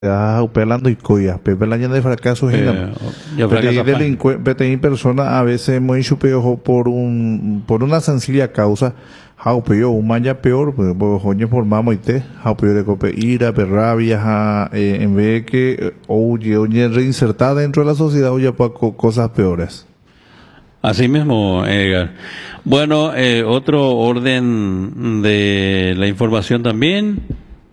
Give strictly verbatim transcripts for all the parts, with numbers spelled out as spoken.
Ah, pelando y coya, pelando de fracaso Eh, gigante. ya Pero fracaso delincuente, persona a veces muy superior por un, por una sencilla causa. How peor, un maya peor, pues, pues, oye, formamos y te, how peor de cope, ira, perrabia, ja, eh, en vez de que, eh, oye, oye, reinsertada dentro de la sociedad, oye, pa, co- cosas peores. Así mismo, Edgar. Bueno, eh, otro orden de la información también.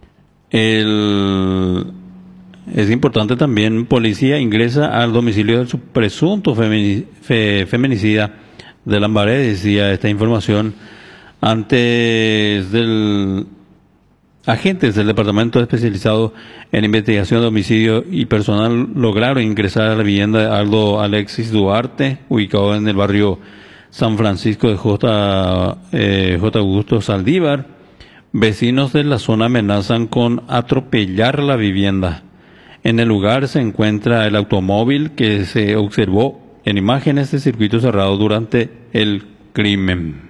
El, es importante también, policía ingresa al domicilio del su presunto femini- fe- feminicida de Lambaré, decía esta información, antes del agentes del Departamento Especializado en Investigación de Homicidio y Personal lograron ingresar a la vivienda de Aldo Alexis Duarte, ubicado en el barrio San Francisco de J. eh, J. Augusto Saldívar. Vecinos de la zona amenazan con atropellar la vivienda. En el lugar se encuentra el automóvil que se observó en imágenes de circuito cerrado durante el crimen.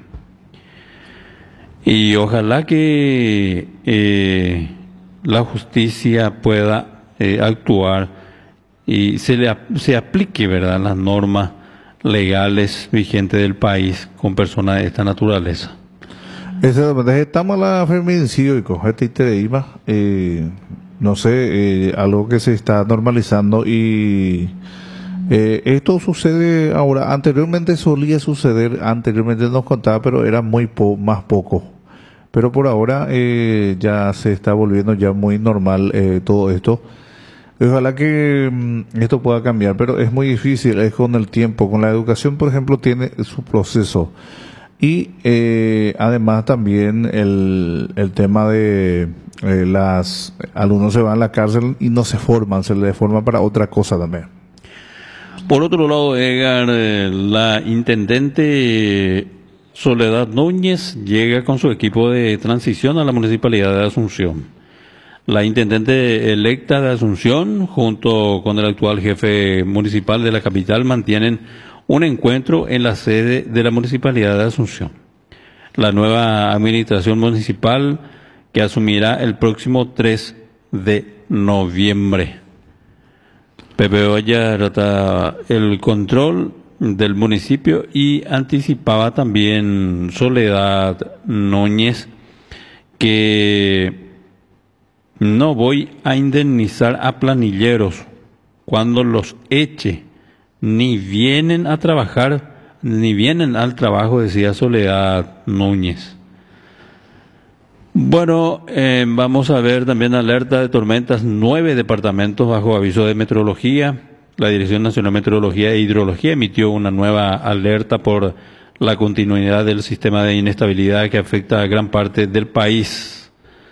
Y ojalá que eh, la justicia pueda eh, actuar y se le ap- se aplique, ¿verdad?, las normas legales vigentes del país con personas de esta naturaleza. Exactamente, estamos en la feminicidio y cogerte y te iba, eh, no sé, eh, algo que se está normalizando y eh, esto sucede ahora, anteriormente solía suceder, anteriormente nos contaba, pero era muy po más poco. Pero por ahora eh, ya se está volviendo ya muy normal eh, todo esto. Ojalá que mm, esto pueda cambiar, pero es muy difícil, es con el tiempo. Con la educación, por ejemplo, tiene su proceso. Y eh, además también el, el tema de eh, las alumnos se van a la cárcel y no se forman, se les forma para otra cosa también. Por otro lado, Edgar, eh, la intendente Soledad Núñez llega con su equipo de transición a la municipalidad de Asunción. La intendente electa de Asunción, junto con el actual jefe municipal de la capital, mantienen un encuentro en la sede de la municipalidad de Asunción. La nueva administración municipal que asumirá el próximo tres de noviembre. Pepe Olla trata el control del municipio y anticipaba también Soledad Núñez que no voy a indemnizar a planilleros cuando los eche, ni vienen a trabajar, ni vienen al trabajo, decía Soledad Núñez. Bueno, eh, vamos a ver también alerta de tormentas, nueve departamentos bajo aviso de meteorología. La Dirección Nacional de Meteorología e Hidrología emitió una nueva alerta por la continuidad del sistema de inestabilidad que afecta a gran parte del país.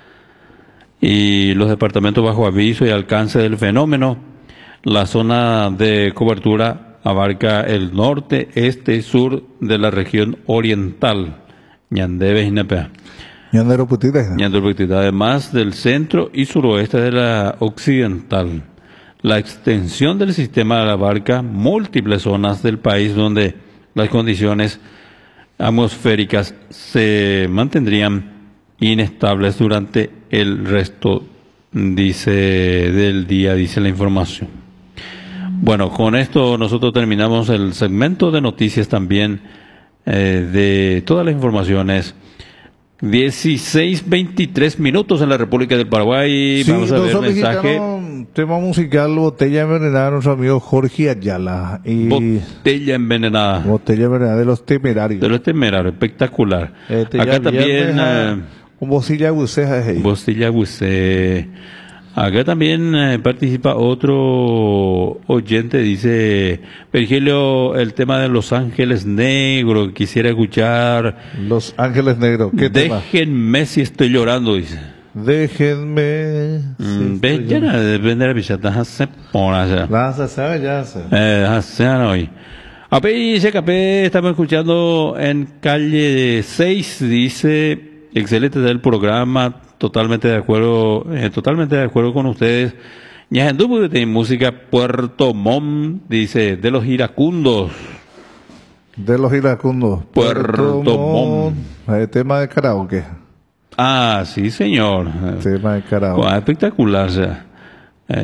Y los departamentos bajo aviso y alcance del fenómeno, la zona de cobertura abarca el norte, este y sur de la región oriental, Ñandebe y Nepea. Ñandero putita. Ñandebe, además del centro y suroeste de la occidental. La extensión del sistema abarca múltiples zonas del país donde las condiciones atmosféricas se mantendrían inestables durante el resto, dice, del día, dice la información. Bueno, con esto nosotros terminamos el segmento de noticias también eh, de todas las informaciones. dieciséis veintitrés minutos en la República del Paraguay. Sí, Vamos a ver nosotros mensaje. mexicanos, tema musical, Botella Envenenada, nuestro amigo Jorge Ayala. Y Botella envenenada. Botella Envenenada de los Temerarios. De los temerarios, espectacular. Este, Acá ya también, viernes, ah, eh, un bocilla buceja es ahí. Bostilla Bucé. Acá también eh, participa otro oyente, dice, Virgilio, el tema de Los Ángeles Negros, quisiera escuchar. Los Ángeles Negros, ¿qué tema? Déjenme si estoy llorando, dice. Déjenme. Mm, Ve, ya no depende de la pichata, hace por allá. Lanza, sabe, ya sé. Eh, hace hoy. A P I C K P, estamos escuchando en calle seis, dice, excelente del programa, totalmente de acuerdo, eh, totalmente de acuerdo con ustedes. Ñajandubu de música Puerto Montt, dice, de los iracundos. De los iracundos. Puerto Montt. El tema de karaoke. Ah, sí, señor. Tema de karaoke. Ah, espectacular, ya.